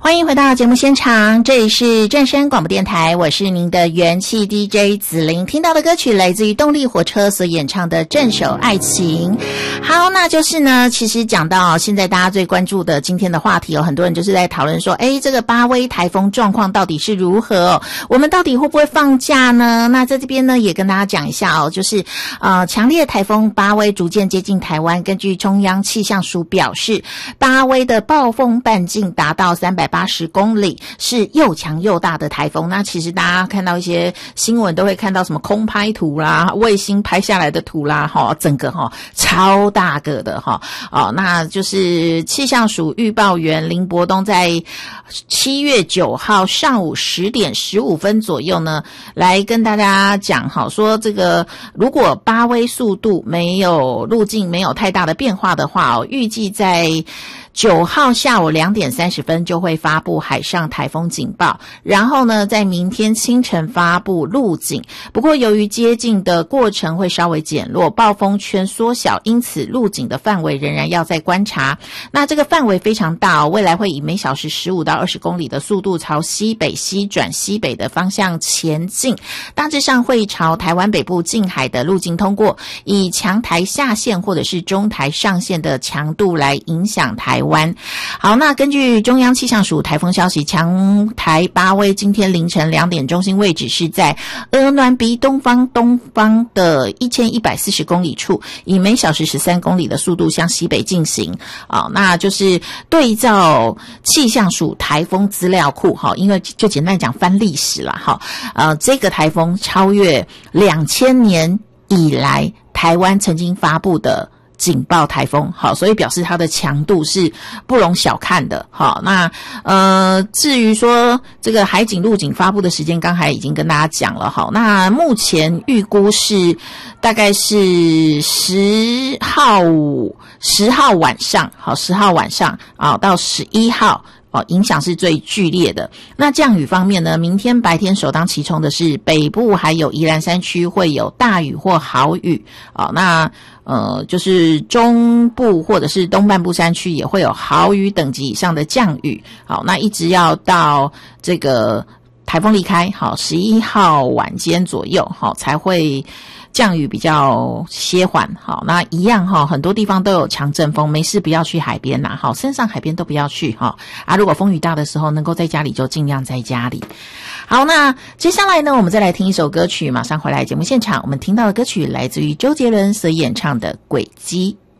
欢迎回到节目现场，这里是正声广播电台，我是您的元气 DJ 子玲。听到的歌曲来自于动力火车所演唱的《镇守爱情》。好，那就是呢，其实讲到现在大家最关注的今天的话题，有很多人就是在讨论说，这个巴威台风状况到底是如何我们到底会不会放假呢？那在这边呢，也跟大家讲一下就是强烈台风巴威逐渐接近台湾，根据中央气象署表示，巴威的暴风半径达到380公里，是又强又大的台风。那其实大家看到一些新闻都会看到什么空拍图啦、卫星拍下来的图啦，整个超大个的那就是气象署预报员林伯东在7月9号上午10点15分左右呢，来跟大家讲说这个如果巴威速度没有路径没有太大的变化的话预计在9号下午2点30分就会发布海上台风警报，然后呢在明天清晨发布路警。不过由于接近的过程会稍微减弱，暴风圈缩小，因此路警的范围仍然要再观察。那这个范围非常大未来会以每小时15到20公里的速度朝西北西转西北的方向前进，大致上会朝台湾北部近海的路径通过，以强台下线或者是中台上线的强度来影响台湾。好，那根据中央气象署台风消息，强台巴威今天凌晨2点中心位置是在鹅銮鼻东方的1140公里处，以每小时13公里的速度向西北进行。那就是对照气象署台风资料库因为就简单讲翻历史啦这个台风超越2000年以来台湾曾经发布的警报台风，所以表示它的强度是不容小看的。那至于说这个海警陆警发布的时间，刚才已经跟大家讲了。那目前预估是大概是10号晚上10号晚上到11号影响是最剧烈的。那降雨方面呢，明天白天首当其冲的是北部还有宜兰山区会有大雨或豪雨那就是中部或者是东半部山区也会有豪雨等级以上的降雨。那一直要到这个台风离开11号晚间左右才会降雨比较歇缓。那一样很多地方都有强阵风，没事不要去海边啦山上海边都不要去如果风雨大的时候能够在家里就尽量在家里。好，那接下来呢，我们再来听一首歌曲，马上回来节目现场。我们听到的歌曲来自于周杰伦所演唱的《轨迹》。